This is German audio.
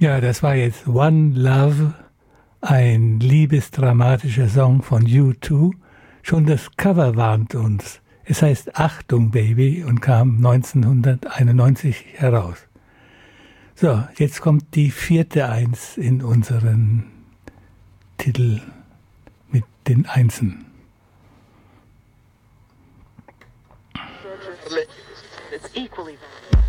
Ja, das war jetzt One Love, ein liebesdramatischer Song von U2. Schon das Cover warnt uns. Es heißt Achtung Baby und kam 1991 heraus. So, jetzt kommt die 4. Eins in unseren Titel mit den Einsen. It's equally valid.